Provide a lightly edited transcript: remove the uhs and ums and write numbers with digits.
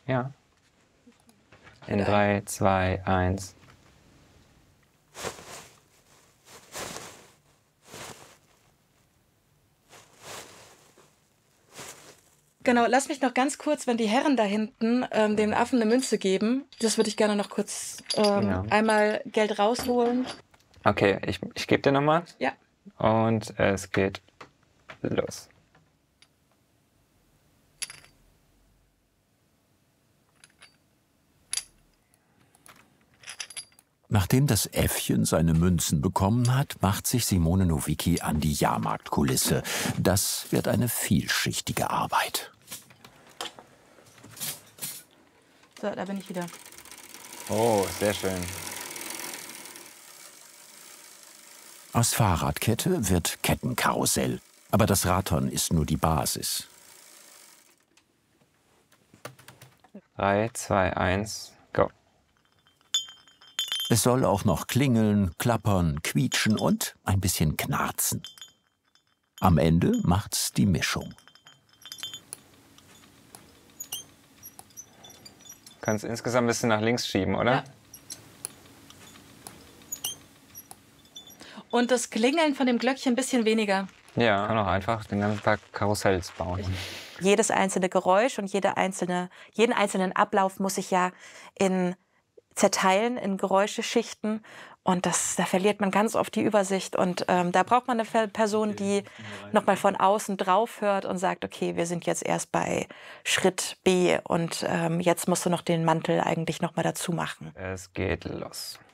Ja. In 3, 2, 1. Genau, lass mich noch ganz kurz, wenn die Herren da hinten dem Affen eine Münze geben, das würde ich gerne noch kurz Ja. einmal Geld rausholen. Okay, ich gebe dir nochmal. Ja. Und es geht los. Nachdem das Äffchen seine Münzen bekommen hat, macht sich Simone Nowicki an die Jahrmarktkulisse. Das wird eine vielschichtige Arbeit. So, da bin ich wieder. Oh, sehr schön. Aus Fahrradkette wird Kettenkarussell. Aber das Radhorn ist nur die Basis. 3, 2, 1, go. Es soll auch noch klingeln, klappern, quietschen und ein bisschen knarzen. Am Ende macht's die Mischung. Du kannst insgesamt ein bisschen nach links schieben, oder? Ja. Und das Klingeln von dem Glöckchen ein bisschen weniger. Ja, kann auch einfach den ganzen Tag Karussells bauen. Jedes einzelne Geräusch und jeden einzelnen Ablauf muss ich ja zerteilen in Geräuscheschichten. Und da verliert man ganz oft die Übersicht. Und da braucht man eine Person, die nochmal von außen drauf hört und sagt, okay, wir sind jetzt erst bei Schritt B und jetzt musst du noch den Mantel eigentlich nochmal dazu machen. Es geht los.